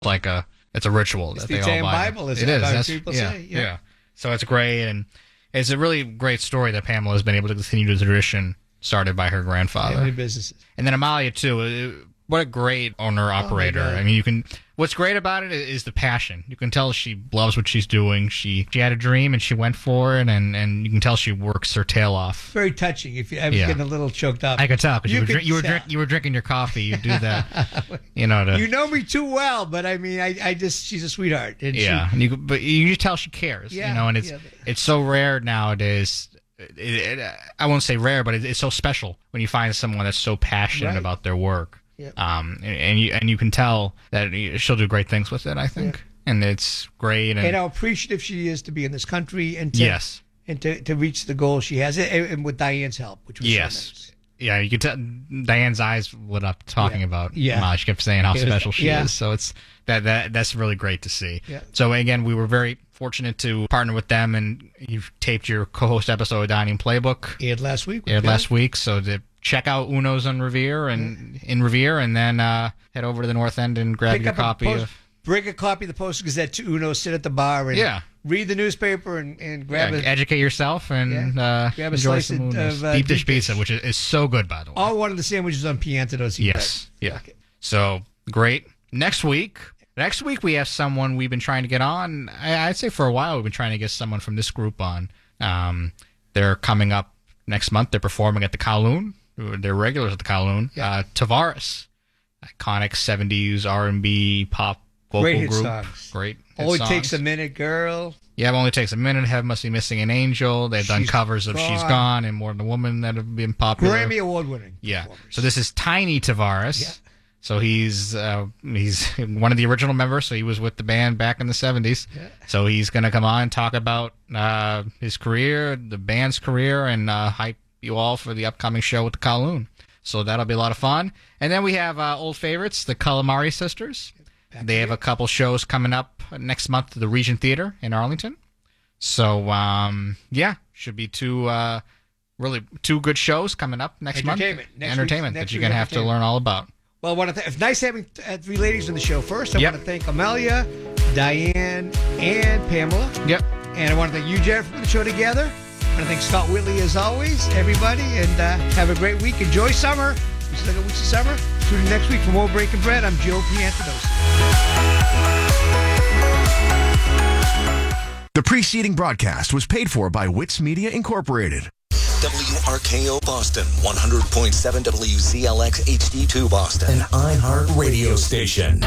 it's a ritual It's that the they all Italian buy. Bible, It is. That's, people say. Yeah. So it's great, and it's a really great story that Pamela has been able to continue the tradition started by her grandfather. Family businesses. And then Amalia, too. What a great owner-operator. I mean, what's great about it is the passion. You can tell she loves what she's doing. She had a dream, and she went for it, and you can tell she works her tail off. Very touching. I was getting a little choked up. I could tell, because you were drinking your coffee. You do that, you know me too well, but I mean, she's a sweetheart. And but you just tell she cares, and it's so rare nowadays. I won't say rare, but it's so special when you find someone that's so passionate about their work. Yep. And you can tell that she'll do great things with it, I think. Yeah. And it's great. And how appreciative she is to be in this country and to reach the goal she has, and with Diane's help, which was so nice. Yeah, you could tell Diane's eyes lit up talking about Amalia. She kept saying how special she is. So it's that's really great to see. Yeah. So again, we were very fortunate to partner with them, and you've taped your co-host episode of Dining Playbook. Aired last week. So check out Uno's on Revere in Revere, and then head over to the North End and grab your copy. Bring a copy of the Post-Gazette to Uno, sit at the bar, and read the newspaper and grab it. Educate yourself and grab a slice of deep dish pizza, which is so good, by the way. All one of the sandwiches on Piantado's. Yes. Yeah. Okay. So great. Next week we have someone we've been trying to get on. I'd say for a while we've been trying to get someone from this group on. They're coming up next month. They're performing at the Kowloon. They're regulars at the Kowloon. Yeah. Tavares, iconic 70s R&B pop vocal group. Songs. Great hit Only songs. Takes a Minute, Girl. Yeah, Only Takes a Minute. Heaven Must Be Missing an Angel. They've done covers of She's Gone and More Than a Woman that have been popular. Grammy Award-winning. Yeah. So this is Tiny Tavares. Yeah. So he's one of the original members. So he was with the band back in the 70s. Yeah. So he's going to come on and talk about his career, the band's career, and hype you all for the upcoming show with the Kowloon. So that'll be a lot of fun. And then we have old favorites, the Calamari Sisters. They have a couple shows coming up next month at the Regent Theater in Arlington. So, should be two good shows coming up next month. Entertainment that you're going to have to learn all about. Well, it's nice having three ladies on the show. First, I want to thank Amalia, Diane, and Pamela. Yep. And I want to thank you, Jared, for the show together. I want to thank Scott Whitley, as always, everybody, and have a great week. Enjoy summer. We still got weeks of summer. Tune in next week for more Breaking Bread. I'm Joe Piantados. The preceding broadcast was paid for by Wits Media Incorporated. WRKO Boston, 100.7 WZLX HD2 Boston. An iHeart radio station.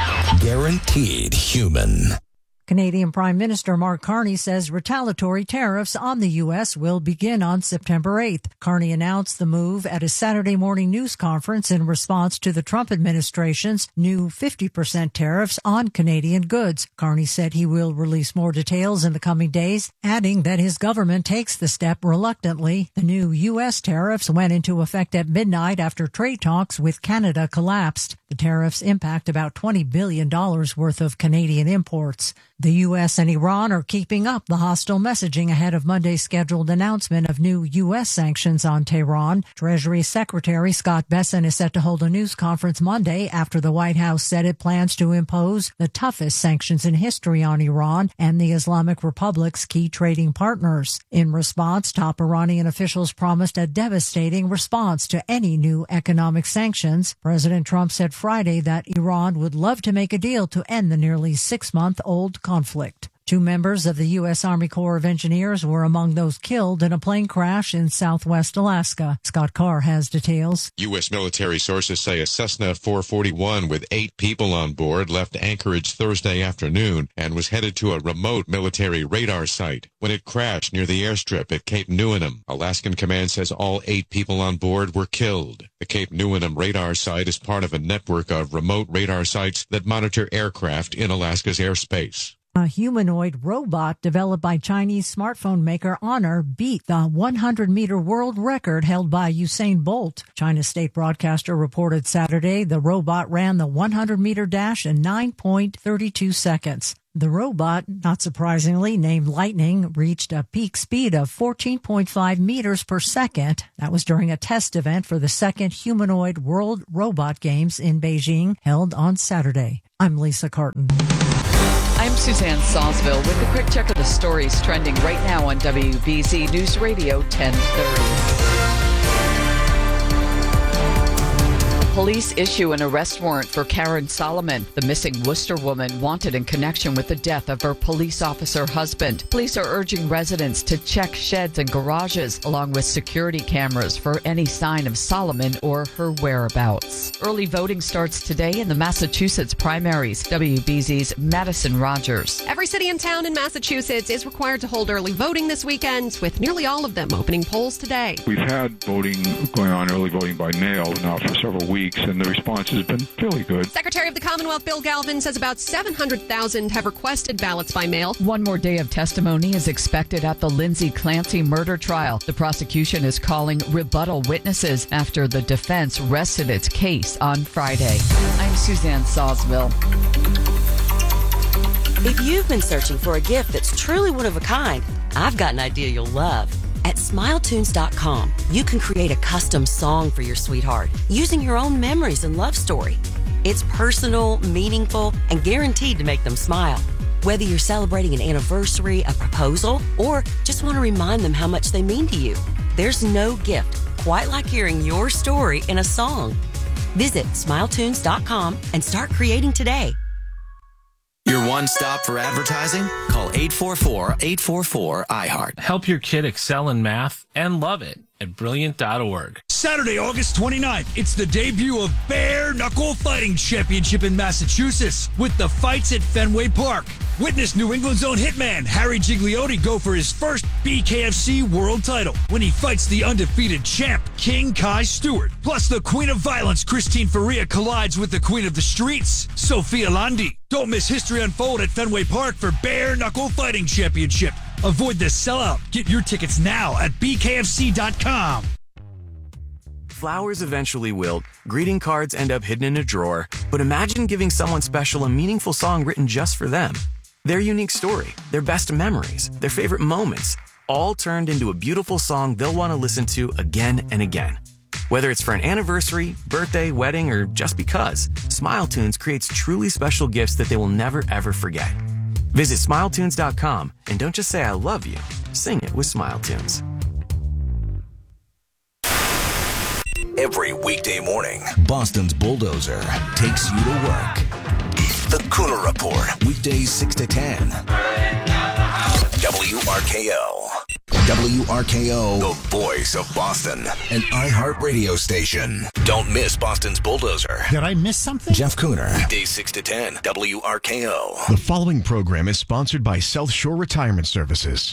Guaranteed human. Canadian Prime Minister Mark Carney says retaliatory tariffs on the U.S. will begin on September 8th. Carney announced the move at a Saturday morning news conference in response to the Trump administration's new 50% tariffs on Canadian goods. Carney said he will release more details in the coming days, adding that his government takes the step reluctantly. The new U.S. tariffs went into effect at midnight after trade talks with Canada collapsed. The tariffs impact about $20 billion worth of Canadian imports. The U.S. and Iran are keeping up the hostile messaging ahead of Monday's scheduled announcement of new U.S. sanctions on Tehran. Treasury Secretary Scott Bessent is set to hold a news conference Monday after the White House said it plans to impose the toughest sanctions in history on Iran and the Islamic Republic's key trading partners. In response, top Iranian officials promised a devastating response to any new economic sanctions. President Trump said Friday that Iran would love to make a deal to end the nearly 6-month-old conflict. 2 members of the U.S. Army Corps of Engineers were among those killed in a plane crash in southwest Alaska. Scott Carr has details. U.S. military sources say a Cessna 441 with 8 people on board left Anchorage Thursday afternoon and was headed to a remote military radar site when it crashed near the airstrip at Cape Newenham. Alaskan Command says all 8 people on board were killed. The Cape Newenham radar site is part of a network of remote radar sites that monitor aircraft in Alaska's airspace. A humanoid robot developed by Chinese smartphone maker Honor beat the 100-meter world record held by Usain Bolt. China's state broadcaster reported Saturday the robot ran the 100-meter dash in 9.32 seconds. The robot, not surprisingly named Lightning, reached a peak speed of 14.5 meters per second. That was during a test event for the second humanoid World Robot Games in Beijing held on Saturday. I'm Lisa Carton. I'm Suzanne Salzville with a quick check of the stories trending right now on WBZ News Radio 1030. Police issue an arrest warrant for Karen Solomon, the missing Worcester woman wanted in connection with the death of her police officer husband. Police are urging residents to check sheds and garages, along with security cameras, for any sign of Solomon or her whereabouts. Early voting starts today in the Massachusetts primaries. WBZ's Madison Rogers. Every city and town in Massachusetts is required to hold early voting this weekend, with nearly all of them opening polls today. We've had voting going on, early voting by mail, now for several weeks, and the response has been fairly good. Secretary of the Commonwealth Bill Galvin says about 700,000 have requested ballots by mail. One more day of testimony is expected at the Lindsay Clancy murder trial. The prosecution is calling rebuttal witnesses after the defense rested its case on Friday. I'm Suzanne Salzville. If you've been searching for a gift that's truly one of a kind, I've got an idea you'll love. At SmileTunes.com, you can create a custom song for your sweetheart using your own memories and love story. It's personal, meaningful, and guaranteed to make them smile. Whether you're celebrating an anniversary, a proposal, or just want to remind them how much they mean to you, there's no gift quite like hearing your story in a song. Visit SmileTunes.com and start creating today. Your one stop for advertising? Call 844-844-iHeart. Help your kid excel in math and love it at Brilliant.org. Saturday, August 29th, it's the debut of Bare Knuckle Fighting Championship in Massachusetts with the fights at Fenway Park. Witness New England's own hitman Harry Gigliotti go for his first BKFC world title when he fights the undefeated champ King Kai Stewart. Plus, the Queen of Violence Christine Faria collides with the Queen of the Streets Sophia Landi. Don't miss history unfold at Fenway Park for Bare Knuckle Fighting Championship. Avoid the sellout. Get your tickets now at bkfc.com. Flowers eventually wilt, greeting cards end up hidden in a drawer, but imagine giving someone special a meaningful song written just for them. Their unique story, their best memories, their favorite moments, all turned into a beautiful song they'll want to listen to again and again. Whether it's for an anniversary, birthday, wedding, or just because, SmileTunes creates truly special gifts that they will never ever forget. Visit SmileTunes.com and don't just say I love you, sing it with SmileTunes. Every weekday morning, Boston's Bulldozer takes you to work. The Cooner Report, weekdays 6 to 10. WRKO. WRKO, the voice of Boston, an iHeart radio station. Don't miss Boston's Bulldozer. Did I miss something? Jeff Cooner, weekdays 6 to 10, WRKO. The following program is sponsored by South Shore Retirement Services.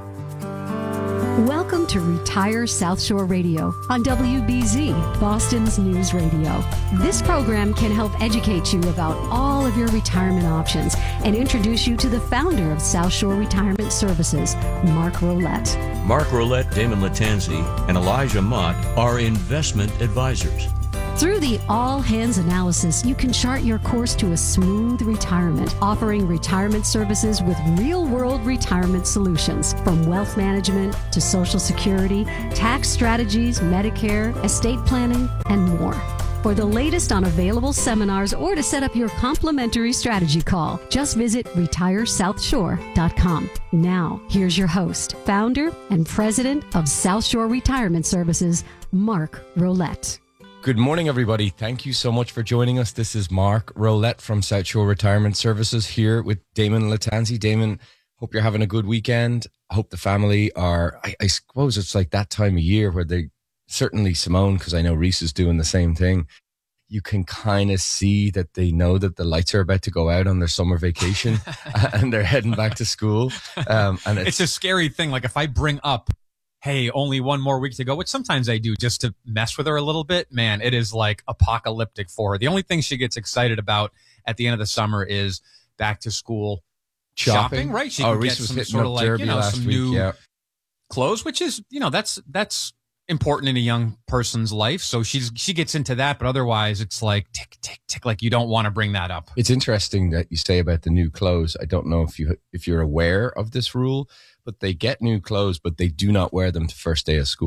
Welcome to Retire South Shore Radio on WBZ, Boston's News Radio. This program can help educate you about all of your retirement options and introduce you to the founder of South Shore Retirement Services, Mark Rolette. Mark Rolette, Damon Latanzi, and Elijah Mott are investment advisors. Through the all-hands analysis, you can chart your course to a smooth retirement, offering retirement services with real-world retirement solutions, from wealth management to Social Security, tax strategies, Medicare, estate planning, and more. For the latest on available seminars or to set up your complimentary strategy call, just visit retiresouthshore.com. Now, here's your host, founder and president of South Shore Retirement Services, Mark Rolette. Good morning, everybody. Thank you so much for joining us. This is Mark Rolette from South Shore Retirement Services here with Damon Latanzi. Damon, hope you're having a good weekend. I hope the family are, I suppose it's like that time of year where they, certainly Simone, because I know Reese is doing the same thing. You can kind of see that they know that the lights are about to go out on their summer vacation and they're heading back to school. And it's a scary thing. Like if I bring up, hey, only one more week to go, which sometimes I do just to mess with her a little bit, man, it is like apocalyptic for her. The only thing she gets excited about at the end of the summer is back to school shopping, right? She can Reese get was some hitting sort up of like, Derby last some week, new clothes, which is, that's important in a young person's life. So she gets into that, but otherwise it's like tick, tick, tick, like you don't want to bring that up. It's interesting that you say about the new clothes. I don't know if you're aware of this rule, but they get new clothes, but they do not wear them the first day of school,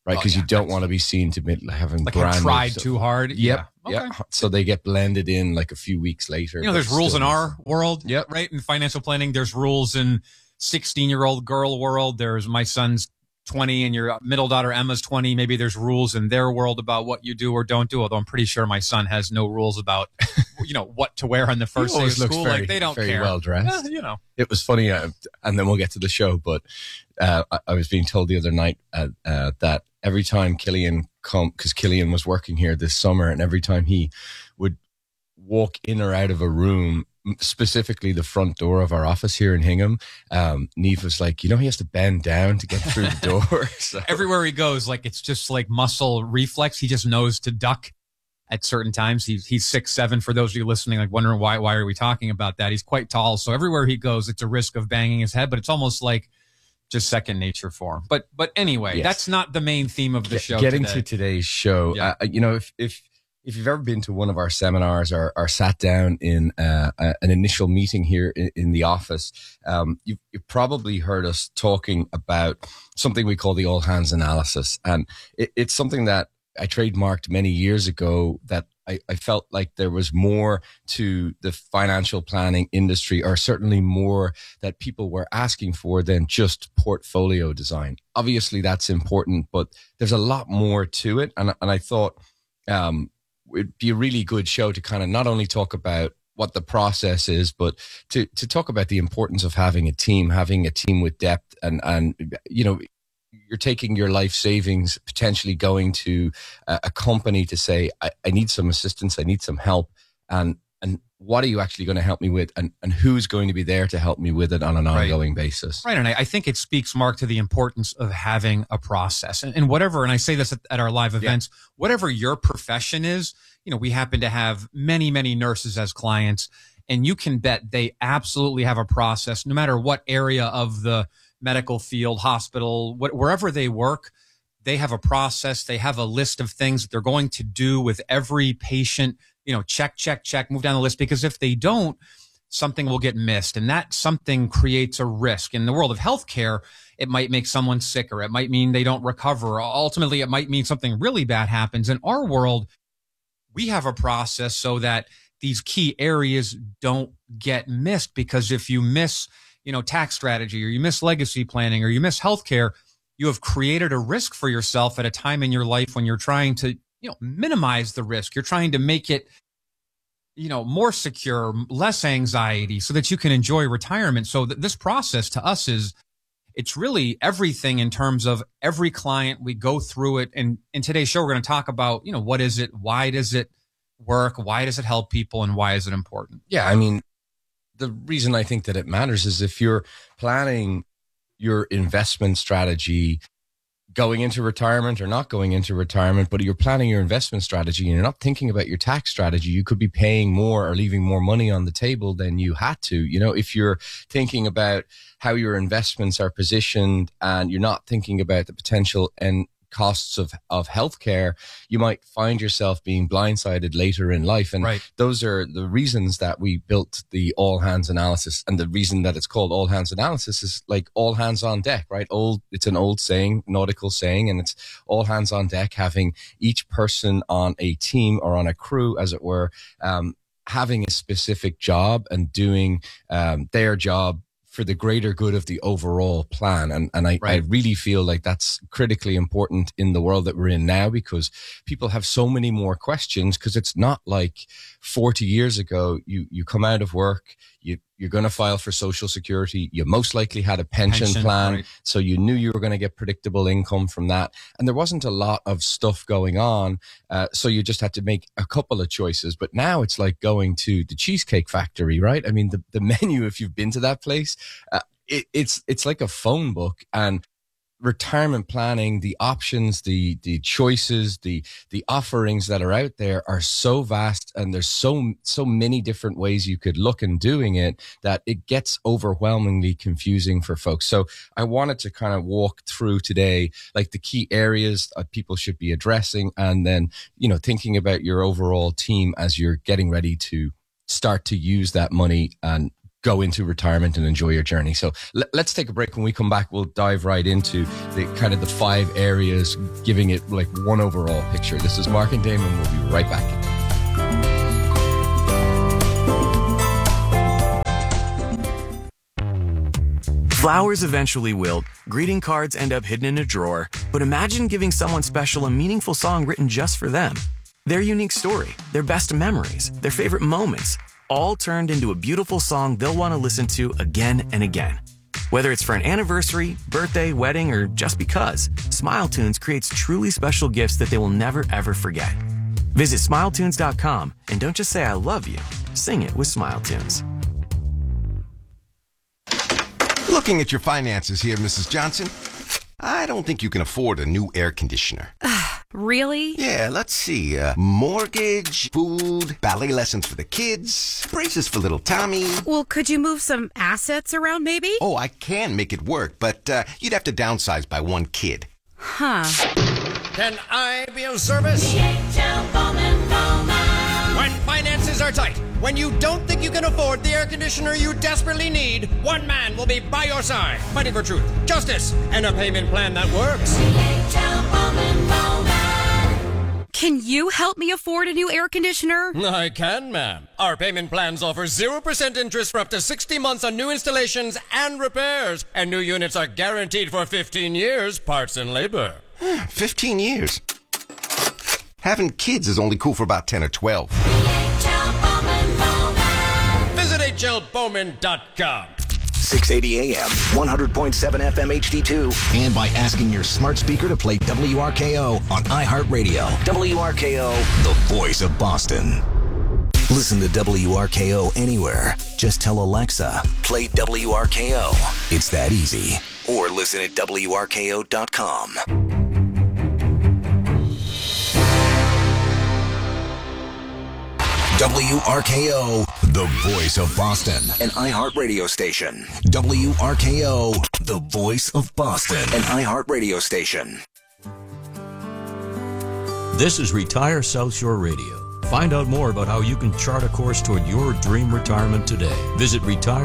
right? Because you don't want to be seen to be having like brand have new tried stuff. too hard. Yep. Yeah. Yeah. So they get blended in like a few weeks later. You know, there's rules in our world, Yep. right? In financial planning, there's rules in 16-year-old girl world. There's my son's 20 and your middle daughter Emma's 20. Maybe there's rules in their world about what you do or don't do. Although I'm pretty sure my son has no rules about, what to wear on the first day of school. Very, like they don't very care. well dressed. It was funny, and then we'll get to the show. But I was being told the other night that every time Killian because Killian was working here this summer, and every time he would walk in or out of a room, specifically the front door of our office here in Hingham, Neve was like, he has to bend down to get through the door. So. Everywhere he goes, like it's just like muscle reflex. He just knows to duck at certain times. He's 6'7", for those of you listening, like wondering why are we talking about that? He's quite tall. So everywhere he goes, it's a risk of banging his head, but it's almost like just second nature for him. But anyway, Yes. That's not the main theme of the show. Getting today. to today's show, Yeah. If you've ever been to one of our seminars or sat down in an initial meeting here in the office, you've probably heard us talking about something we call the all hands analysis. And it's something that I trademarked many years ago that I felt like there was more to the financial planning industry, or certainly more that people were asking for than just portfolio design. Obviously, that's important, but there's a lot more to it. And I thought it'd be a really good show to kind of not only talk about what the process is, but to talk about the importance of having a team with depth, and you're taking your life savings, potentially going to a company to say, I need some assistance, I need some help, and what are you actually going to help me with, and who's going to be there to help me with it on an ongoing basis. Right. And I think it speaks, Mark, to the importance of having a process and whatever. And I say this at our live events, whatever your profession is, we happen to have many, many nurses as clients, and you can bet they absolutely have a process, no matter what area of the medical field, hospital, wherever they work. They have a process. They have a list of things that they're going to do with every patient, check, move down the list, because if they don't, something will get missed. And that something creates a risk. In the world of healthcare, it might make someone sicker. It might mean they don't recover. Ultimately, it might mean something really bad happens. In our world, we have a process so that these key areas don't get missed, because if you miss, tax strategy, or you miss legacy planning, or you miss healthcare, you have created a risk for yourself at a time in your life when you're trying to, minimize the risk. You're trying to make it, more secure, less anxiety, so that you can enjoy retirement. So this process to us it's really everything in terms of every client. We go through it. And in today's show, we're going to talk about, what is it? Why does it work? Why does it help people? And why is it important? Yeah. I mean, the reason I think that it matters is if you're planning your investment strategy going into retirement or not going into retirement, but you're planning your investment strategy and you're not thinking about your tax strategy, you could be paying more or leaving more money on the table than you had to. If you're thinking about how your investments are positioned and you're not thinking about the potential and costs of healthcare, you might find yourself being blindsided later in life. And those are the reasons that we built the all hands analysis. And the reason that it's called all hands analysis is like all hands on deck, right? It's an old saying, nautical saying, and it's all hands on deck, having each person on a team or on a crew, as it were, having a specific job and doing their job for the greater good of the overall plan. And I really feel like that's critically important in the world that we're in now, because people have so many more questions, because it's not like 40 years ago, you come out of work, you're going to file for Social Security. You most likely had a pension plan. So you knew you were going to get predictable income from that. And there wasn't a lot of stuff going on. So you just had to make a couple of choices. But now it's like going to the Cheesecake Factory, right? I mean, the menu, if you've been to that place, it's like a phone book. And retirement planning, the options, the choices, the offerings that are out there are so vast, and there's so many different ways you could look in doing it that it gets overwhelmingly confusing for folks. So I wanted to kind of walk through today, like the key areas people should be addressing, and then, thinking about your overall team as you're getting ready to start to use that money and go into retirement and enjoy your journey. So let's take a break. When we come back, we'll dive right into the kind of the 5 areas, giving it like one overall picture. This is Mark and Damon. We'll be right back. Flowers eventually wilt, greeting cards end up hidden in a drawer, but imagine giving someone special a meaningful song written just for them. Their unique story, their best memories, their favorite moments, all turned into a beautiful song they'll want to listen to again and again. Whether it's for an anniversary, birthday, wedding, or just because, SmileTunes creates truly special gifts that they will never ever forget. Visit SmileTunes.com and don't just say I love you, sing it with SmileTunes. Looking at your finances here, Mrs. Johnson, I don't think you can afford a new air conditioner. Really? Yeah, let's see. Mortgage, food, ballet lessons for the kids, braces for little Tommy. Well, could you move some assets around maybe? Oh, I can make it work, but you'd have to downsize by 1 kid. Huh. Can I be of service? When finances are tight, when you don't think you can afford the air conditioner you desperately need, one man will be by your side, fighting for truth, justice, and a payment plan that works. Can you help me afford a new air conditioner? I can, ma'am. Our payment plans offer 0% interest for up to 60 months on new installations and repairs, and new units are guaranteed for 15 years, parts and labor. 15 years? Having kids is only cool for about 10 or 12. Visit hlbowman.com. 680 AM, 100.7 FM HD2, and by asking your smart speaker to play WRKO on iHeartRadio. WRKO, the voice of Boston. Listen to WRKO anywhere. Just tell Alexa, play WRKO. It's that easy. Or listen at WRKO.com. WRKO, the voice of Boston. An iHeartRadio station. WRKO, the voice of Boston. An iHeartRadio station. This is Retire South Shore Radio. Find out more about how you can chart a course toward your dream retirement today. Visit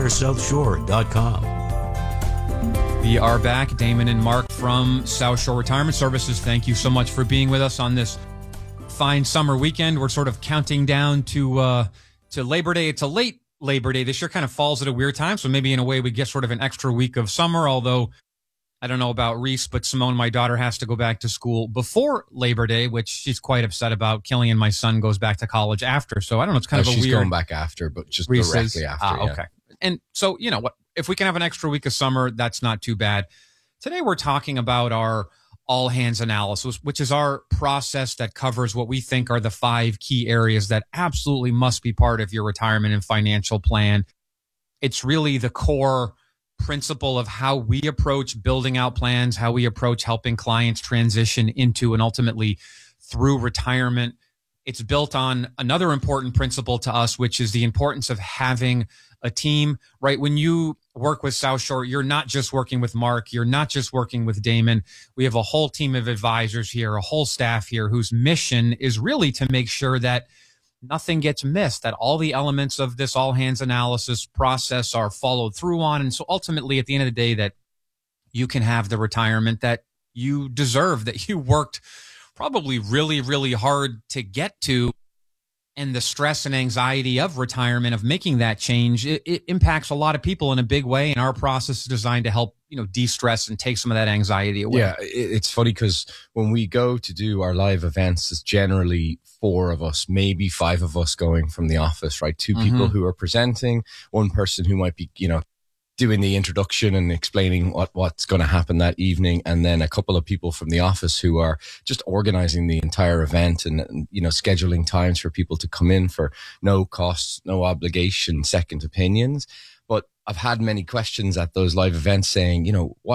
retiresouthshore.com. We are back. Damon and Mark from South Shore Retirement Services. Thank you so much for being with us on this fine summer weekend. We're sort of counting down to Labor Day. It's a late Labor Day. This year kind of falls at a weird time. So maybe in a way we get sort of an extra week of summer, although I don't know about Reese, but Simone, my daughter, has to go back to school before Labor Day, which she's quite upset about. Killian, my son, goes back to college after. So I don't know. It's kind of a she's weird. going back after, but just Reese directly after. Yeah. Okay. And so, you know what? If we can have an extra week of summer, that's not too bad. Today we're talking about our all hands analysis, which is our process that covers what we think are the 5 key areas that absolutely must be part of your retirement and financial plan. It's really the core principle of how we approach building out plans, how we approach helping clients transition into and ultimately through retirement. It's built on another important principle to us, which is the importance of having a team, right? When you work with South Shore, you're not just working with Mark. You're not just working with Damon. We have a whole team of advisors here, a whole staff here whose mission is really to make sure that nothing gets missed, that all the elements of this all hands analysis process are followed through on. And so ultimately at the end of the day, that you can have the retirement that you deserve, that you worked probably really, really hard to get to. And the stress and anxiety of retirement, of making that change, it impacts a lot of people in a big way. And our process is designed to help, de-stress and take some of that anxiety away. Yeah, it's funny because when we go to do our live events, it's generally 4 of us, maybe 5 of us going from the office, right? 2 people who are presenting, 1 person who might be, doing the introduction and explaining what's going to happen that evening, and then a couple of people from the office who are just organizing the entire event and scheduling times for people to come in for no costs, no obligation, second opinions. But I've had many questions at those live events saying,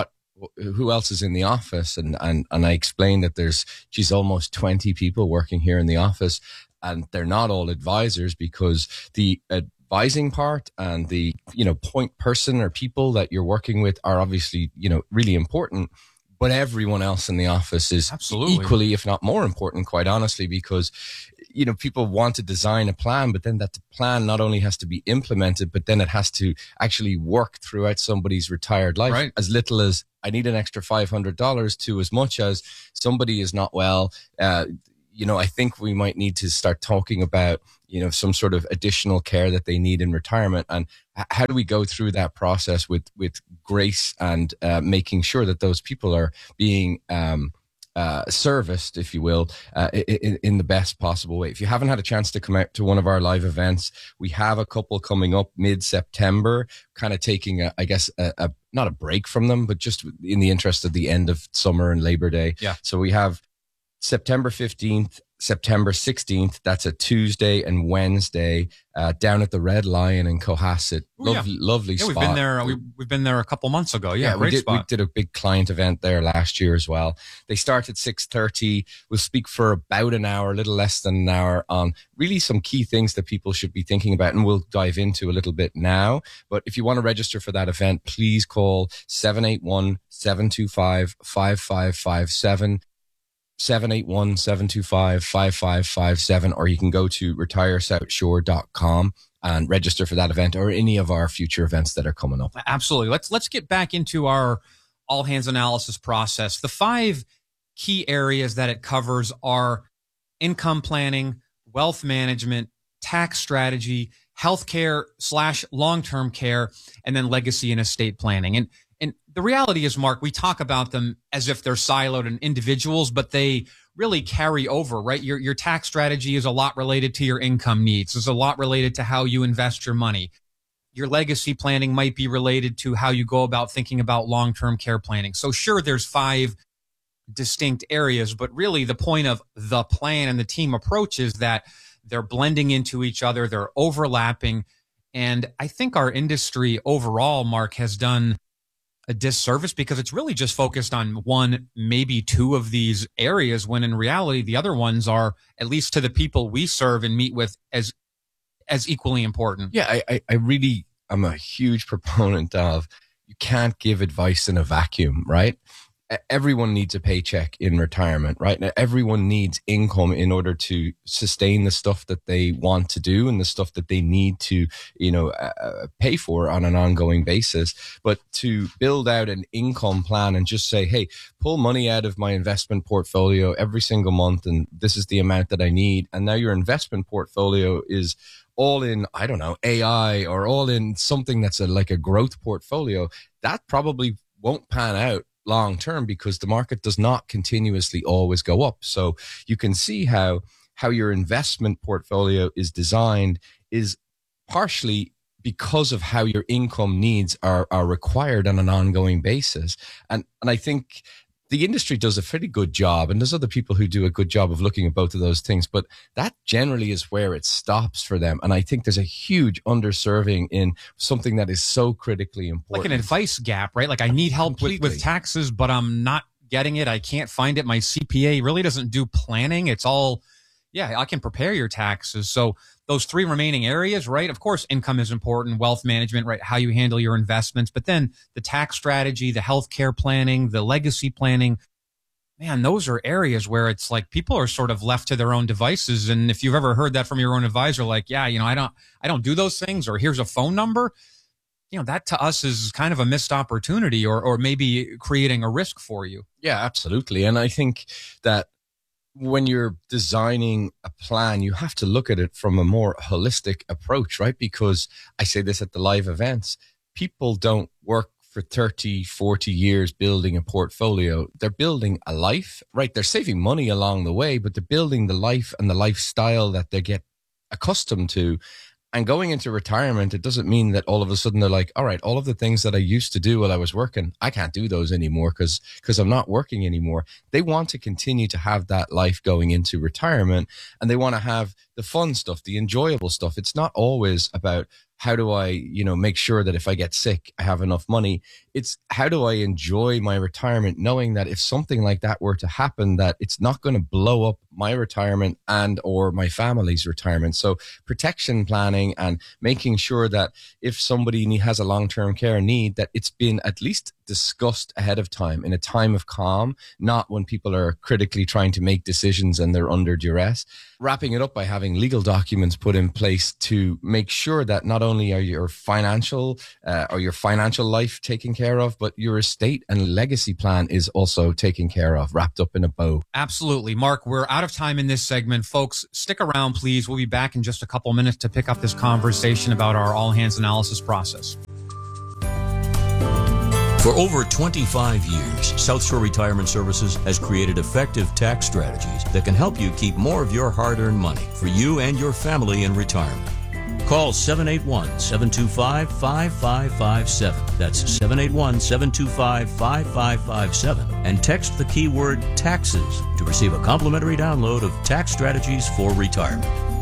who else is in the office? And I explained that there's almost 20 people working here in the office, and they're not all advisors, because the advising part and the point person or people that you're working with are obviously really important, but everyone else in the office is absolutely equally, if not more important, quite honestly, because people want to design a plan, but then that plan not only has to be implemented, but then it has to actually work throughout somebody's retired life. Right. As little as I need an extra $500 to as much as somebody is not well. I think we might need to start talking about, some sort of additional care that they need in retirement. And how do we go through that process with grace and making sure that those people are being serviced, if you will, in the best possible way. If you haven't had a chance to come out to one of our live events, we have a couple coming up mid-September, kind of taking, not a break from them, but just in the interest of the end of summer and Labor Day. Yeah. So we have September 15th, September 16th. That's a Tuesday and Wednesday down at the Red Lion in Cohasset. Lovely spot. We've been there. We've been there a couple months ago. Yeah, great spot. We did a big client event there last year as well. They start at 6:30. We'll speak for about an hour, a little less than an hour, on really some key things that people should be thinking about, and we'll dive into a little bit now. But if you want to register for that event, please call 781-725-5557. 781-725-5557, or you can go to retiresouthshore.com and register for that event or any of our future events that are coming up. Absolutely. Let's get back into our all hands analysis process. The 5 key areas that it covers are income planning, wealth management, tax strategy, healthcare / long-term care, and then legacy and estate planning. And the reality is, Mark, we talk about them as if they're siloed and individuals, but they really carry over, right? Your tax strategy is a lot related to your income needs. It's a lot related to how you invest your money. Your legacy planning might be related to how you go about thinking about long-term care planning. So sure, there's 5 distinct areas, but really the point of the plan and the team approach is that they're blending into each other. They're overlapping. And I think our industry overall, Mark, has done a disservice because it's really just focused on 1, maybe 2 of these areas, when in reality, the other ones are, at least to the people we serve and meet with, as equally important. Yeah, I really am a huge proponent of, you can't give advice in a vacuum, right? Everyone needs a paycheck in retirement, right? Now, everyone needs income in order to sustain the stuff that they want to do and the stuff that they need to, pay for on an ongoing basis. But to build out an income plan and just say, hey, pull money out of my investment portfolio every single month, and this is the amount that I need. And now your investment portfolio is all in, I don't know, AI, or all in something that's like a growth portfolio. That probably won't pan out long term, because the market does not continuously always go up. So you can see how your investment portfolio is designed is partially because of how your income needs are required on an ongoing basis. And I think the industry does a pretty good job, and there's other people who do a good job of looking at both of those things, but that generally is where it stops for them. And I think there's a huge underserving in something that is so critically important. Like an advice gap, right? Like I need help with taxes, but I'm not getting it. I can't find it. My CPA really doesn't do planning. It's all, I can prepare your taxes. So those 3 remaining areas, right? Of course, income is important, wealth management, right? How you handle your investments, but then the tax strategy, the healthcare planning, the legacy planning, man, those are areas where it's like people are sort of left to their own devices. And if you've ever heard that from your own advisor, like, I don't do those things, or here's a phone number, that to us is kind of a missed opportunity, or maybe creating a risk for you. Yeah, absolutely. And I think that when you're designing a plan, you have to look at it from a more holistic approach, right? Because I say this at the live events, people don't work for 30, 40 years building a portfolio. They're building a life, right? They're saving money along the way, but they're building the life and the lifestyle that they get accustomed to. And going into retirement, it doesn't mean that all of a sudden they're like, all right, all of the things that I used to do while I was working, I can't do those anymore because I'm not working anymore. They want to continue to have that life going into retirement, and they want to have the fun stuff, the enjoyable stuff. It's not always about how do I, make sure that if I get sick, I have enough money. It's how do I enjoy my retirement, knowing that if something like that were to happen, that it's not going to blow up my retirement and or my family's retirement. So protection planning and making sure that if somebody has a long-term care need, that it's been at least discussed ahead of time in a time of calm, not when people are critically trying to make decisions and they're under duress. wrapping it up by having legal documents put in place to make sure that not only are your financial life taken care of, but your estate and legacy plan is also taken care of, wrapped up in a bow. Absolutely. Mark, we're out of time in this segment. Folks, stick around, please. We'll be back in just a couple minutes to pick up this conversation about our all-hands analysis process. For over 25 years, South Shore Retirement Services has created effective tax strategies that can help you keep more of your hard-earned money for you and your family in retirement. Call 781-725-5557. That's 781-725-5557. And text the keyword taxes to receive a complimentary download of Tax Strategies for Retirement.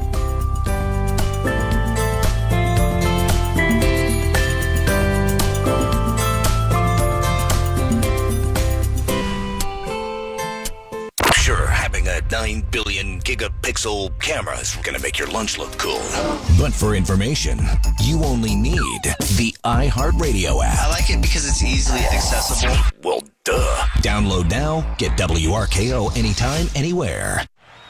Sure, having a 9 billion gigapixel camera is going to make your lunch look cool. But for information, you only need the iHeartRadio app. I like it because it's easily accessible. Well, duh. Download now, get WRKO anytime, anywhere.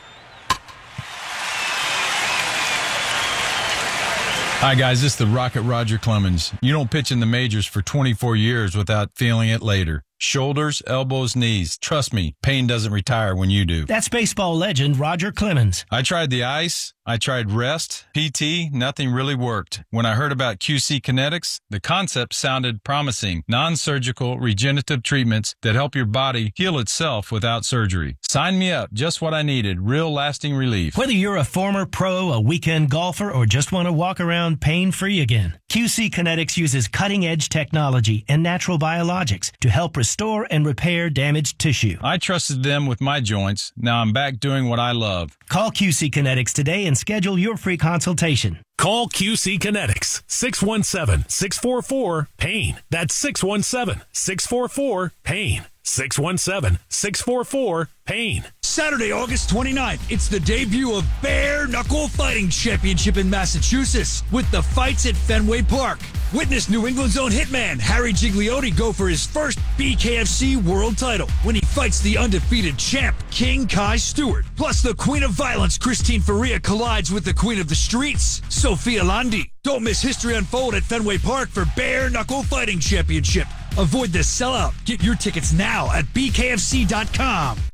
Hi, guys. This is the Rocket Roger Clemens. You don't pitch in the majors for 24 years without feeling it later. Shoulders, elbows, knees. Trust me, pain doesn't retire when you do. That's baseball legend Roger Clemens. I tried the ice. I tried rest, PT, nothing really worked. When I heard about QC Kinetics, the concept sounded promising. Non-surgical regenerative treatments that help your body heal itself without surgery. Sign me up. Just what I needed. Real lasting relief. Whether you're a former pro, a weekend golfer, or just want to walk around pain-free again, QC Kinetics uses cutting-edge technology and natural biologics to help restore and repair damaged tissue. I trusted them with my joints. Now I'm back doing what I love. Call QC Kinetics today and schedule your free consultation. Call QC Kinetics, 617-644-PAIN. That's 617-644-PAIN. 617-644-PAIN. Saturday, August 29th, it's the debut of Bare Knuckle Fighting Championship in Massachusetts with the fights at Fenway Park. Witness New England's own hitman Harry Gigliotti go for his first BKFC world title when he fights the undefeated champ King Kai Stewart. Plus, the Queen of Violence Christine Faria collides with the Queen of the Streets, Sophia Landi. Don't miss history unfold at Fenway Park for Bare Knuckle Fighting Championship. Avoid the sellout. Get your tickets now at bkfc.com.